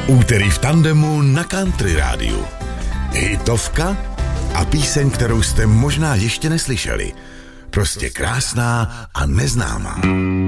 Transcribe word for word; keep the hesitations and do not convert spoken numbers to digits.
Úterý v tandemu na Country rádiu. Hitovka a píseň, kterou jste možná ještě neslyšeli. Prostě krásná a neznámá.